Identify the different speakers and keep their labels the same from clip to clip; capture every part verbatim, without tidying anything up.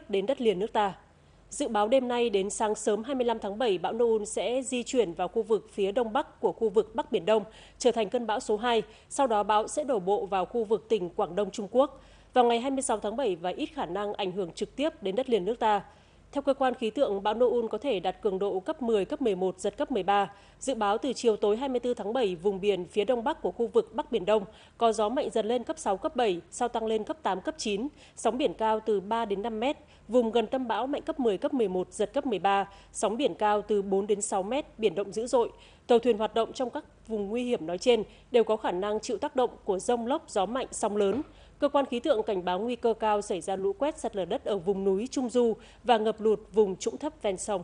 Speaker 1: tiếp đến đất liền nước ta. Dự báo đêm nay đến sáng sớm hai mươi lăm tháng bảy, bão Noun sẽ di chuyển vào khu vực phía đông bắc của khu vực Bắc Biển Đông, trở thành cơn bão số hai. Sau đó bão sẽ đổ bộ vào khu vực tỉnh Quảng Đông Trung Quốc vào ngày hai mươi sáu tháng bảy và ít khả năng ảnh hưởng trực tiếp đến đất liền nước ta. Theo cơ quan khí tượng, bão Noun có thể đạt cường độ cấp mười, cấp mười một, giật cấp mười ba. Dự báo từ chiều tối hai mươi tư tháng bảy, vùng biển phía đông bắc của khu vực Bắc Biển Đông có gió mạnh dần lên cấp sáu, cấp bảy, sau tăng lên cấp tám, cấp chín, sóng biển cao từ ba đến năm mét. Vùng gần tâm bão mạnh cấp mười, cấp mười một, giật cấp mười ba, sóng biển cao từ bốn đến sáu mét, biển động dữ dội. Tàu thuyền hoạt động trong các vùng nguy hiểm nói trên đều có khả năng chịu tác động của dông lốc, gió mạnh, sóng lớn. Cơ quan khí tượng cảnh báo nguy cơ cao xảy ra lũ quét, sạt lở đất ở vùng núi Trung Du và ngập lụt vùng trũng thấp ven sông.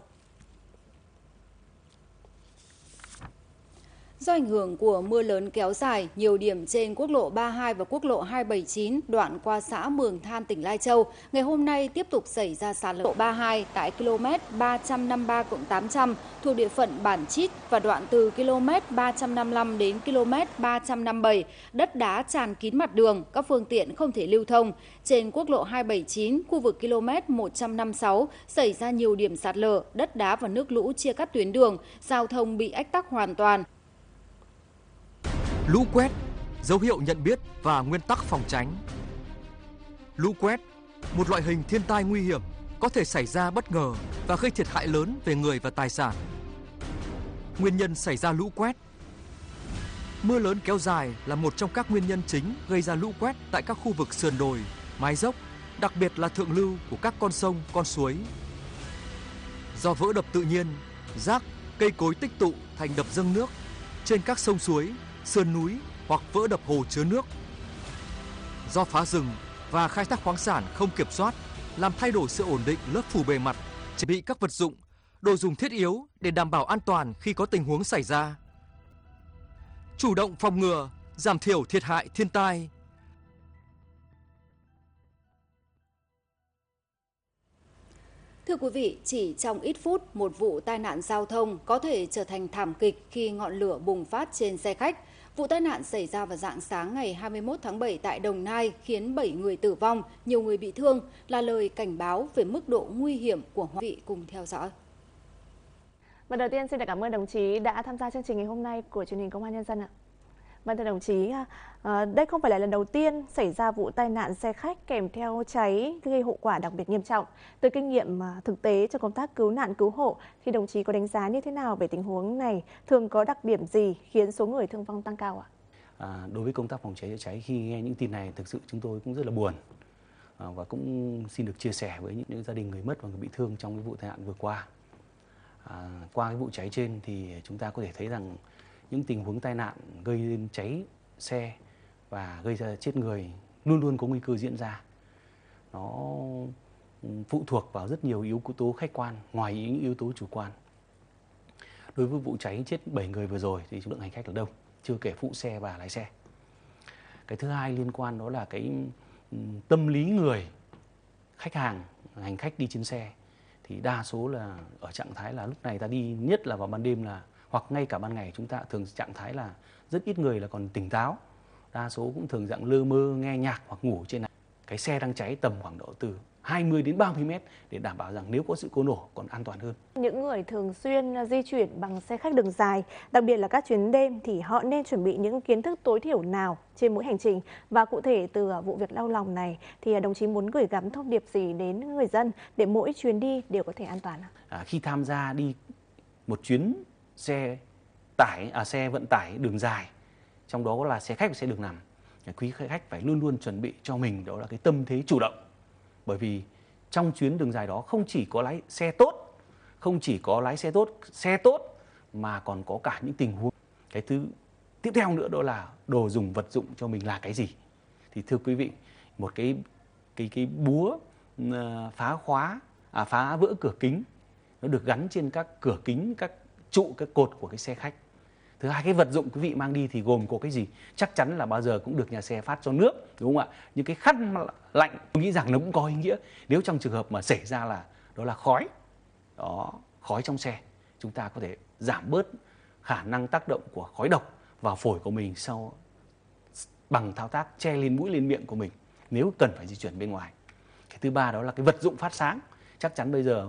Speaker 2: Do ảnh hưởng của mưa lớn kéo dài, nhiều điểm trên quốc lộ ba mươi hai và quốc lộ hai bảy chín đoạn qua xã Mường Than, tỉnh Lai Châu, ngày hôm nay tiếp tục xảy ra sạt lở. Lộ ba mươi hai tại km ba trăm năm mươi ba cộng tám trăm thuộc địa phận bản Chít và đoạn từ km ba trăm năm mươi lăm đến km ba trăm năm mươi bảy, đất đá tràn kín mặt đường, các phương tiện không thể lưu thông. Trên quốc lộ hai bảy chín, khu vực km một trăm năm mươi sáu xảy ra nhiều điểm sạt lở, đất đá và nước lũ chia cắt tuyến đường, giao thông bị ách tắc hoàn toàn.
Speaker 3: Lũ quét, dấu hiệu nhận biết và nguyên tắc phòng tránh. Lũ quét, một loại hình thiên tai nguy hiểm, có thể xảy ra bất ngờ và gây thiệt hại lớn về người và tài sản. Nguyên nhân xảy ra lũ quét. Mưa lớn kéo dài là một trong các nguyên nhân chính gây ra lũ quét tại các khu vực sườn đồi, mái dốc, đặc biệt là thượng lưu của các con sông, con suối. Do vỡ đập tự nhiên, rác, cây cối tích tụ thành đập dâng nước trên các sông suối, sườn núi hoặc vỡ đập hồ chứa nước. Do phá rừng và khai thác khoáng sản không kiểm soát, làm thay đổi sự ổn định lớp phủ bề mặt, chuẩn bị các vật dụng, đồ dùng thiết yếu để đảm bảo an toàn khi có tình huống xảy ra. Chủ động phòng ngừa, giảm thiểu thiệt hại thiên tai.
Speaker 2: Thưa quý vị, chỉ trong ít phút, một vụ tai nạn giao thông có thể trở thành thảm kịch khi ngọn lửa bùng phát trên xe khách. Vụ tai nạn xảy ra vào rạng sáng ngày hai mươi mốt tháng bảy tại Đồng Nai khiến bảy người tử vong, nhiều người bị thương, là lời cảnh báo về mức độ nguy hiểm của hỏa. Quý vị cùng theo dõi.
Speaker 4: Và đầu tiên xin được cảm ơn đồng chí đã tham gia chương trình ngày hôm nay của truyền hình Công an Nhân dân ạ. Vâng, thưa đồng chí, đây không phải là lần đầu tiên xảy ra vụ tai nạn xe khách kèm theo cháy gây hậu quả đặc biệt nghiêm trọng. Từ kinh nghiệm thực tế cho công tác cứu nạn cứu hộ thì đồng chí có đánh giá như thế nào về tình huống này? Thường có đặc điểm gì khiến số người thương vong tăng cao ạ?
Speaker 5: À, đối với công tác phòng cháy chữa cháy, khi nghe những tin này thực sự chúng tôi cũng rất là buồn à, và cũng xin được chia sẻ với những, những gia đình người mất và người bị thương trong cái vụ tai nạn vừa qua. À, qua cái vụ cháy trên thì chúng ta có thể thấy rằng những tình huống tai nạn gây nên cháy xe và gây ra chết người luôn luôn có nguy cơ diễn ra. Nó phụ thuộc vào rất nhiều yếu tố khách quan ngoài những yếu tố chủ quan. Đối với vụ cháy chết bảy người vừa rồi thì số lượng hành khách là đông, chưa kể phụ xe và lái xe. Cái thứ hai liên quan đó là cái tâm lý người, khách hàng, hành khách đi trên xe thì đa số là ở trạng thái là lúc này ta đi, nhất là vào ban đêm là hoặc ngay cả ban ngày chúng ta thường trạng thái là rất ít người là còn tỉnh táo. Đa số cũng thường dạng lơ mơ, nghe nhạc hoặc ngủ trên này. Cái xe đang cháy tầm khoảng độ từ hai mươi đến ba mươi mét để đảm bảo rằng nếu có sự cố nổ còn an toàn hơn. Những
Speaker 4: người thường xuyên di chuyển bằng xe khách đường dài, đặc biệt là các chuyến đêm thì họ nên chuẩn bị những kiến thức tối thiểu nào trên mỗi hành trình? Và cụ thể từ vụ việc đau lòng này thì đồng chí muốn gửi gắm thông điệp gì đến người dân để mỗi chuyến đi đều có thể an toàn?
Speaker 5: À, khi tham gia đi một chuyến xe tải, à, xe vận tải đường dài, trong đó là xe khách và xe đường nằm, quý khách phải luôn luôn chuẩn bị cho mình đó là cái tâm thế chủ động. Bởi vì trong chuyến đường dài đó không chỉ có lái xe tốt, không chỉ có lái xe tốt, xe tốt mà còn có cả những tình huống. Cái thứ tiếp theo nữa đó là đồ dùng vật dụng cho mình là cái gì. Thì thưa quý vị, một cái cái cái búa phá khóa, à, phá vỡ cửa kính nó được gắn trên các cửa kính, các trụ, các cột của cái xe khách. Thứ hai, cái vật dụng quý vị mang đi thì gồm có cái gì? Chắc chắn là bao giờ cũng được nhà xe phát cho nước, đúng không ạ? Những cái khăn lạnh, tôi nghĩ rằng nó cũng có ý nghĩa. Nếu trong trường hợp mà xảy ra là đó là khói, đó, khói trong xe, chúng ta có thể giảm bớt khả năng tác động của khói độc vào phổi của mình sau bằng thao tác che lên mũi lên miệng của mình nếu cần phải di chuyển bên ngoài. Cái Thứ ba đó là cái vật dụng phát sáng. Chắc chắn bây giờ